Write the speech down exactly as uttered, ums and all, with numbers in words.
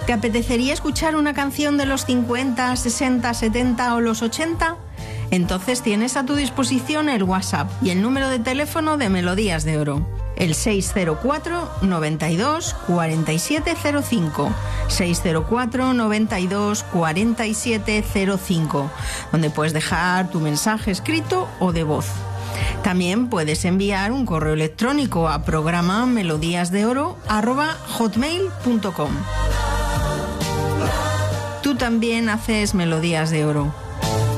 ¿Te apetecería escuchar una canción de los cincuenta, sesenta, setenta o los ochenta? Entonces tienes a tu disposición el WhatsApp y el número de teléfono de Melodías de Oro. El seis cero cuatro, noventa y dos, cuarenta y siete cero cinco, seis cero cuatro, noventa y dos, cuarenta y siete cero cinco, donde puedes dejar tu mensaje escrito o de voz. También puedes enviar un correo electrónico a programa melodíasdeoro arroba hotmail punto com. Tú también haces Melodías de Oro.